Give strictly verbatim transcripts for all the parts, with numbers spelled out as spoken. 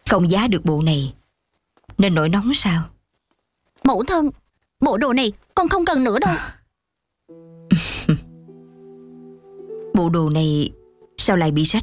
Không giá được bộ này nên nổi nóng sao? Mẫu thân, bộ đồ này con không cần nữa đâu. Bộ đồ này sao lại bị rách?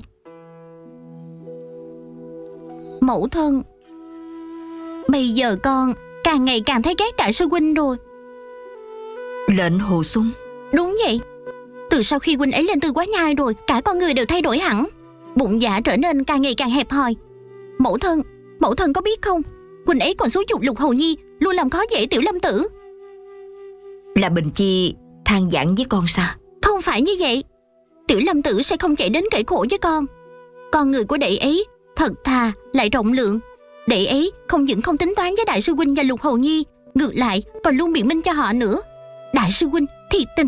Mẫu thân, bây giờ con càng ngày càng thấy ghét đại sư huynh rồi. Lệnh Hồ Xuân? Đúng vậy. Từ sau khi huynh ấy lên Tư Quá Nhai rồi, cả con người đều thay đổi hẳn. Bụng dạ trở nên càng ngày càng hẹp hòi. Mẫu thân, mẫu thân có biết không, huynh ấy còn xúi giục Lục Hầu Nhi luôn làm khó dễ Tiểu Lâm Tử. Là Bình Chi than vãn với con sao? Không phải như vậy. Tiểu Lâm Tử sẽ không chạy đến kể khổ với con. Con người của đệ ấy thật thà lại rộng lượng. Đệ ấy không những không tính toán với đại sư huynh và Lục Hầu Nhi, ngược lại còn luôn biện minh cho họ nữa. Đại sư huynh thiệt tình.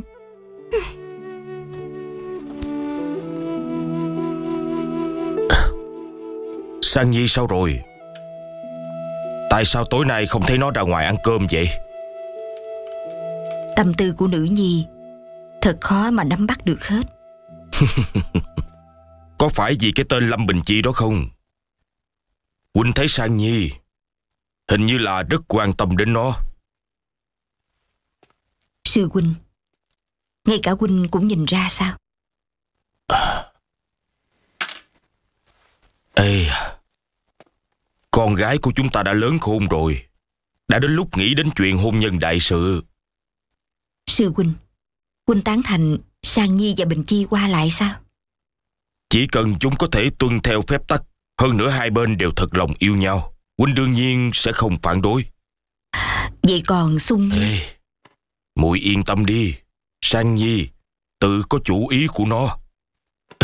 Sang Nhi sao rồi? Tại sao tối nay không thấy nó ra ngoài ăn cơm vậy? Tâm tư của nữ nhi thật khó mà nắm bắt được hết. Có phải vì cái tên Lâm Bình Chi đó không? Huynh thấy Sang Nhi hình như là rất quan tâm đến nó. Sư huynh, ngay cả huynh cũng nhìn ra sao? À. Ê, con gái của chúng ta đã lớn khôn rồi, đã đến lúc nghĩ đến chuyện hôn nhân đại sự. Sư huynh, huynh tán thành Sang Nhi và Bình Chi qua lại sao? Chỉ cần chúng có thể tuân theo phép tắc, hơn nữa hai bên đều thật lòng yêu nhau, huynh đương nhiên sẽ không phản đối. Vậy còn Xuân Nhi? Ê, muội yên tâm đi, Sang Nhi tự có chủ ý của nó.